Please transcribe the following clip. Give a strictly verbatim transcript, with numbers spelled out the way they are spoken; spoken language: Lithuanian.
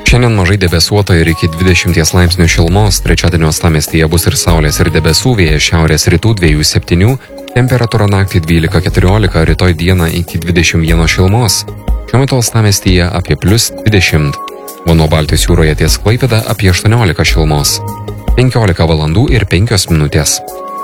Šiandien mažai debesuota ir iki dvidešimties laipsnių šilumos, trečiadienio uostamiestyje bus ir saulės ir debesų, vėjas šiaurės rytų dviejų septynių, temperatūra naktį dvylika keturiolika, rytoj dieną iki dvidešimt vienos šilumos. Šiuo metu uostamiestyje apie plius dvidešimt, o nuo Baltijos jūroje ties Klaipėda apie aštuoniolika šilumos. penkiolika valandų ir penkios minutės.